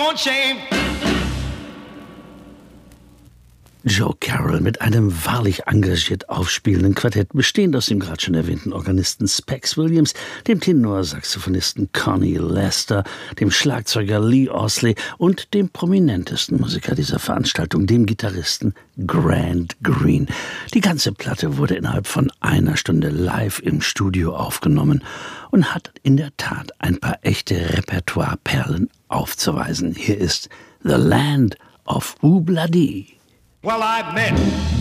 own shame. Joe Carroll mit einem wahrlich engagiert aufspielenden Quartett, bestehend aus dem gerade schon erwähnten Organisten Specs Williams, dem Tenorsaxophonisten Connie Lester, dem Schlagzeuger Lee Osley und dem prominentesten Musiker dieser Veranstaltung, dem Gitarristen Grant Green. Die ganze Platte wurde innerhalb von einer Stunde live im Studio aufgenommen und hat in der Tat ein paar echte Repertoire-Perlen aufzuweisen. Hier ist The Land of Ooh-Bloody. Well, I met